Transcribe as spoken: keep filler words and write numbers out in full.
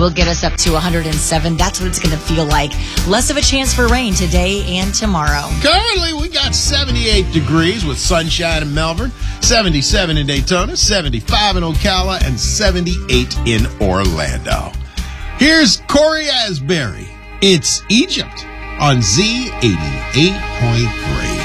will get us up to one hundred seven. That's what it's going to feel like. Less of a chance for rain today and tomorrow. Currently, we got seventy-eight degrees with sunshine in Melbourne, seventy-seven in Daytona, seventy-five in Ocala, and seventy-eight in Orlando. Here's Corey Asbury. It's Egypt on Z eighty-eight point three.